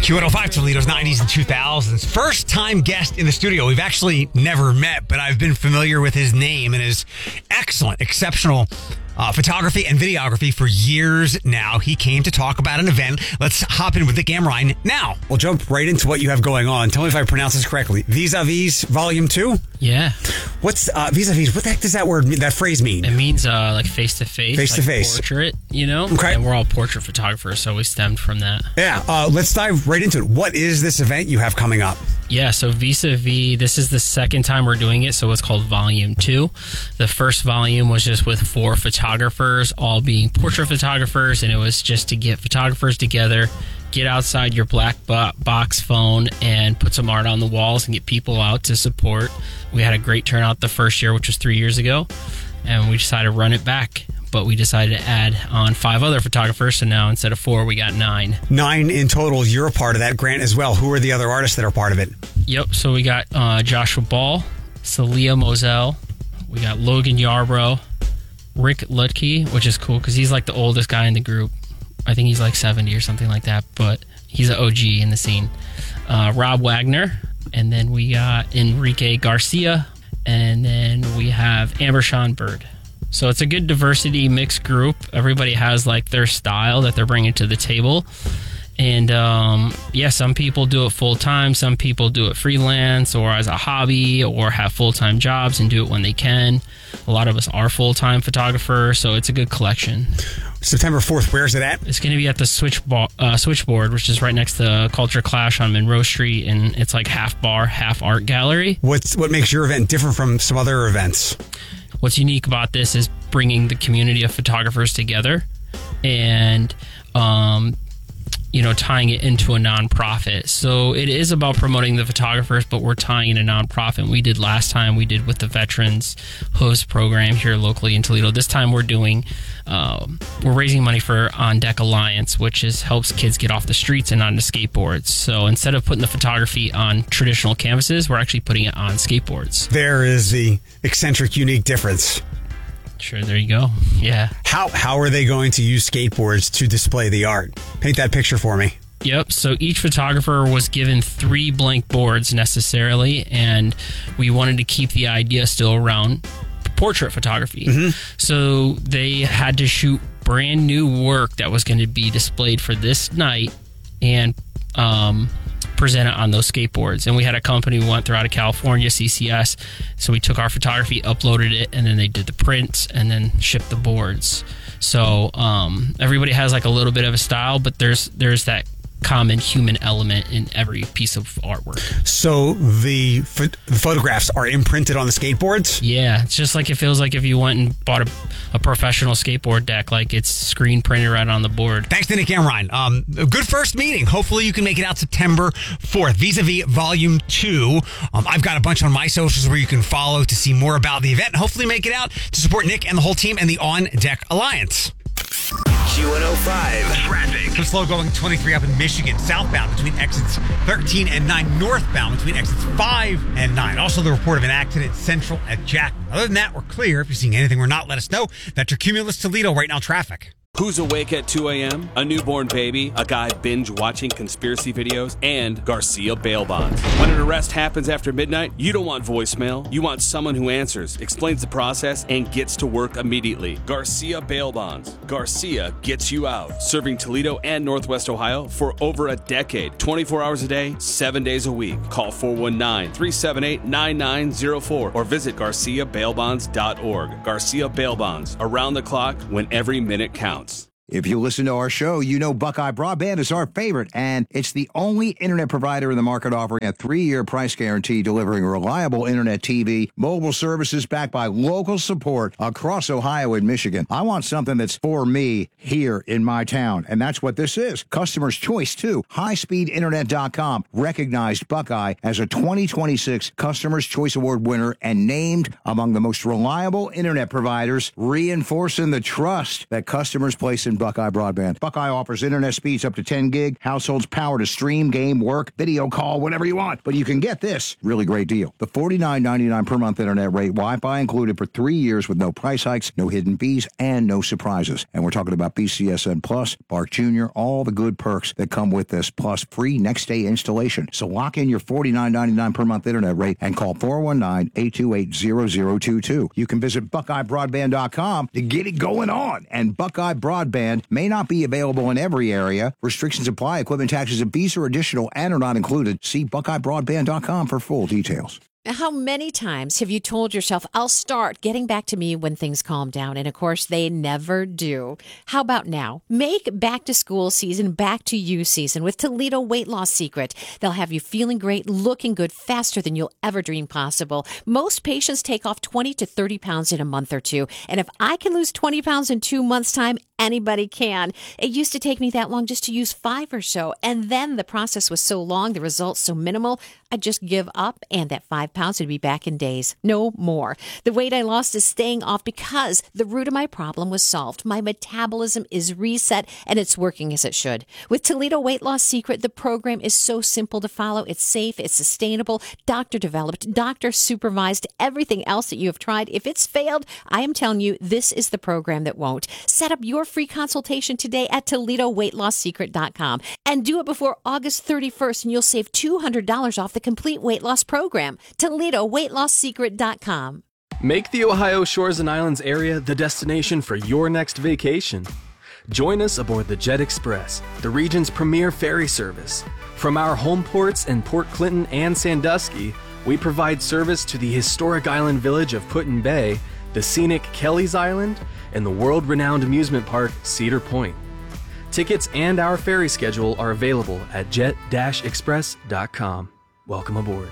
Q105, Toledo's 90s and 2000s. First time guest in the studio. We've actually never met, but I've been familiar with his name and his excellent, exceptional photography and videography for years now. He came to talk about an event. Let's hop in with Nick Amrine now. We'll jump right into what you have going on. Tell me if I pronounce this correctly. Vis-a-vis Volume 2? Yeah. What's vis-a-vis? What the heck does that phrase mean? It means like face-to-face. Face-to-face. Like portrait, Okay. And we're all portrait photographers, so we stemmed from that. Yeah. Let's dive right into it. What is this event you have coming up? Yeah, so Vis-a-vis, this is the second time we're doing it, so it's called Volume 2. The first volume was just with 4 photographers, all being portrait photographers, and it was just to get photographers together, get outside your black box phone and put some art on the walls and get people out to support. We had a great turnout the first year, which was 3 years ago, and we decided to run it back. But we decided to add on 5 other photographers, so now instead of 4, we got 9. 9 in total. You're a part of that, Grant, as well. Who are the other artists that are part of it? Yep, so we got Joshua Ball, Celia Moselle, we got Logan Yarbrough, Rick Lutke, which is cool because he's like the oldest guy in the group. I think he's like 70 or something like that, but he's an OG in the scene. Rob Wagner, and then we got Enrique Garcia, and then we have Amber Sean Bird. So it's a good diversity mixed group. Everybody has like their style that they're bringing to the table. And some people do it full time. Some people do it freelance or as a hobby or have full-time jobs and do it when they can. A lot of us are full-time photographers, so it's a good collection. September 4th, where's it at? It's going to be at the Switchboard, which is right next to Culture Clash on Monroe Street, and it's like half bar, half art gallery. What makes your event different from some other events? What's unique about this is bringing the community of photographers together and, tying it into a nonprofit. So it is about promoting the photographers, but we're tying in a nonprofit. We did last time, we did with the Veterans Hooves program here locally in Toledo. This time we're doing, we're raising money for On Deck Alliance, which helps kids get off the streets and onto skateboards. So instead of putting the photography on traditional canvases, we're actually putting it on skateboards. There is the eccentric, unique difference. Sure, there you go. Yeah. How are they going to use skateboards to display the art? Paint that picture for me. Yep. So each photographer was given 3 blank boards necessarily, and we wanted to keep the idea still around portrait photography. Mm-hmm. So they had to shoot brand new work that was going to be displayed for this night and present it on those skateboards. And we had a company we went through out of California, CCS. So we took our photography, uploaded it, and then they did the prints and then shipped the boards. So everybody has like a little bit of a style, but there's that common human element in every piece of artwork. So the photographs are imprinted on the skateboards? Yeah, it's just like it feels like if you went and bought a professional skateboard deck, like it's screen printed right on the board. Thanks to Nick Amrine. A good first meeting. Hopefully you can make it out September 4th. Vis-a-vis Volume 2. I've got a bunch on my socials where you can follow to see more about the event and hopefully make it out to support Nick and the whole team and the On Deck Alliance. Q105 traffic. The slow going 23 up in Michigan, southbound between exits 13 and 9, northbound between exits 5 and 9. Also, the report of an accident central at Jackman. Other than that, we're clear. If you're seeing anything we're not, let us know. That's your Cumulus Toledo right now traffic. Who's awake at 2 a.m.? A newborn baby, a guy binge-watching conspiracy videos, and Garcia bail bonds. When an arrest happens after midnight, you don't want voicemail. You want someone who answers, explains the process, and gets to work immediately. Garcia bail bonds. Garcia gets you out. Serving Toledo and Northwest Ohio for over a decade. 24 hours a day, 7 days a week. Call 419-378-9904 or visit GarciaBailBonds.org. Garcia Bail Bonds. Around the clock when every minute counts. If you listen to our show, you know Buckeye Broadband is our favorite, and it's the only internet provider in the market offering a 3-year price guarantee, delivering reliable internet, TV, mobile services backed by local support across Ohio and Michigan. I want something that's for me here in my town, and that's what this is. Customer's choice, too. HighSpeedInternet.com recognized Buckeye as a 2026 Customer's Choice Award winner and named among the most reliable internet providers, reinforcing the trust that customers place in Buckeye Broadband. Buckeye offers internet speeds up to 10 gig, households power to stream, game, work, video call, whatever you want. But you can get this really great deal. The $49.99 per month internet rate, Wi-Fi included for 3 years with no price hikes, no hidden fees, and no surprises. And we're talking about BCSN Plus, Bark Jr., all the good perks that come with this, plus free next-day installation. So lock in your $49.99 per month internet rate and call 419-828-0022. You can visit BuckeyeBroadband.com to get it going on. And Buckeye Broadband may not be available in every area. Restrictions apply. Equipment, taxes, and fees are additional and are not included. See BuckeyeBroadband.com for full details. How many times have you told yourself, I'll start getting back to me when things calm down? And of course, they never do. How about now? Make back to school season back to you season with Toledo Weight Loss Secret. They'll have you feeling great, looking good, faster than you'll ever dream possible. Most patients take off 20 to 30 pounds in a month or two. And if I can lose 20 pounds in 2 months' time, anybody can. It used to take me that long just to use 5 or so. And then the process was so long, the results so minimal, I'd just give up and that 5 pounds would be back in days. No more. The weight I lost is staying off because the root of my problem was solved. My metabolism is reset and it's working as it should. With Toledo Weight Loss Secret, the program is so simple to follow. It's safe, it's sustainable, doctor developed, doctor supervised, everything else that you have tried. If it's failed, I am telling you, this is the program that won't. Set up your free consultation today at ToledoWeightLossSecret.com and do it before August 31st and you'll save $200 off the complete weight loss program. ToledoWeightLossSecret.com. Make the Ohio Shores and Islands area the destination for your next vacation. Join us aboard the Jet Express, the region's premier ferry service. From our home ports in Port Clinton and Sandusky, we provide service to the historic island village of Put-in-Bay, the scenic Kelly's Island, and the world-renowned amusement park Cedar Point. Tickets and our ferry schedule are available at jet-express.com. Welcome aboard.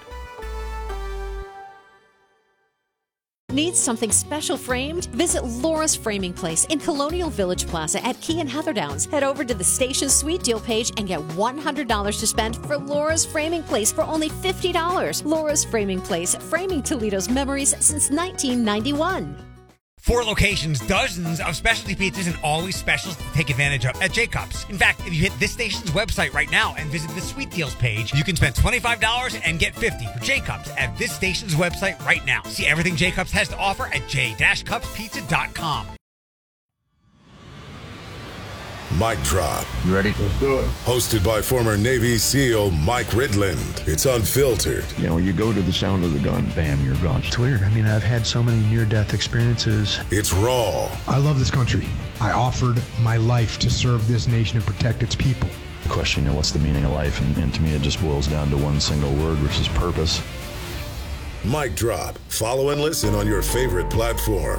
Need something special framed? Visit Laura's Framing Place in Colonial Village Plaza at Key and Heatherdowns. Head over to the station suite deal page and get $100 to spend for Laura's Framing Place for only $50. Laura's Framing Place, framing Toledo's memories since 1991. 4 locations, dozens of specialty pizzas, and always specials to take advantage of at Jacobs. In fact, if you hit this station's website right now and visit the Sweet Deals page, you can spend $25 and get $50 for Jacobs at this station's website right now. See everything Jacobs has to offer at j-cupspizza.com. Mic Drop. You ready? Let's do it. Hosted by former Navy SEAL Mike Ridland. It's unfiltered. You know, you go to the sound of the gun, bam, you're gone. It's weird. I mean, I've had so many near-death experiences. It's raw. I love this country. I offered my life to serve this nation and protect its people. The question, you know, what's the meaning of life? And to me, it just boils down to one single word, which is purpose. Mic Drop. Follow and listen on your favorite platform.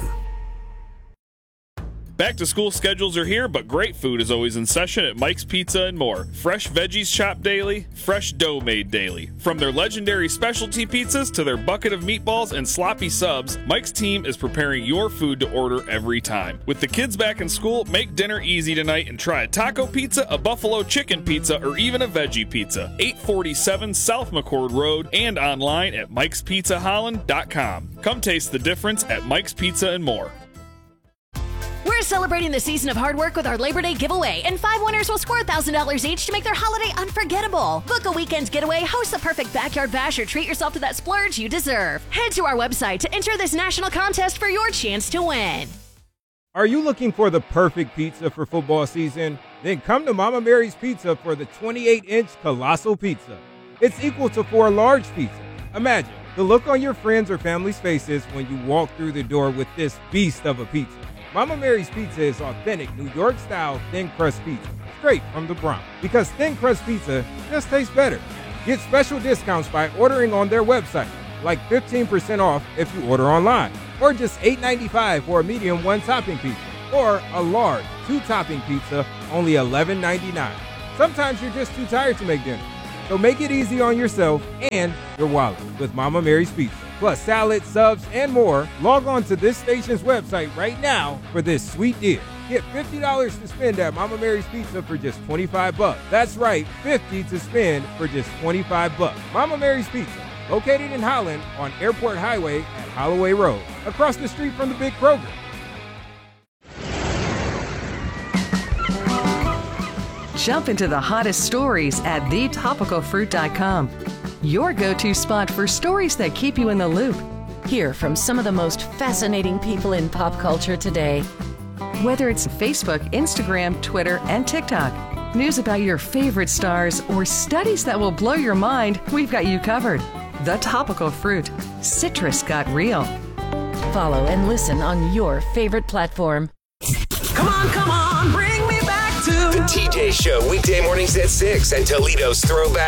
Back to school schedules are here, but great food is always in session at Mike's Pizza and More. Fresh veggies chopped daily, fresh dough made daily. From their legendary specialty pizzas to their bucket of meatballs and sloppy subs, Mike's team is preparing your food to order every time. With the kids back in school, make dinner easy tonight and try a taco pizza, a buffalo chicken pizza, or even a veggie pizza. 847 South McCord Road and online at Mike'sPizzaHolland.com. Come taste the difference at Mike's Pizza and More. We're celebrating the season of hard work with our Labor Day giveaway, and 5 winners will score $1,000 each to make their holiday unforgettable. Book a weekend getaway, host the perfect backyard bash, or treat yourself to that splurge you deserve. Head to our website to enter this national contest for your chance to win. Are you looking for the perfect pizza for football season? Then come to Mama Mary's Pizza for the 28-inch Colossal Pizza. It's equal to 4 large pizzas. Imagine the look on your friends or family's faces when you walk through the door with this beast of a pizza. Mama Mary's Pizza is authentic New York-style thin crust pizza, straight from the Bronx. Because thin crust pizza just tastes better. Get special discounts by ordering on their website, like 15% off if you order online, or just $8.95 for a medium 1-topping pizza, or a large 2-topping pizza, only $11.99. Sometimes you're just too tired to make dinner, so make it easy on yourself and your wallet with Mama Mary's Pizza. Plus salad, subs, and more. Log on to this station's website right now for this sweet deal. Get $50 to spend at Mama Mary's Pizza for just $25. That's right, $50 to spend for just $25. Mama Mary's Pizza, located in Holland on Airport Highway at Holloway Road, across the street from the big Kroger. Jump into the hottest stories at thetopicalfruit.com. Your go-to spot for stories that keep you in the loop. Hear from some of the most fascinating people in pop culture today. Whether it's Facebook, Instagram, Twitter, and TikTok, news about your favorite stars, or studies that will blow your mind, we've got you covered. The Topical Fruit. Citrus got real. Follow and listen on your favorite platform. Come on, bring me back to The TJ Show, weekday mornings at 6 and Toledo's Throwback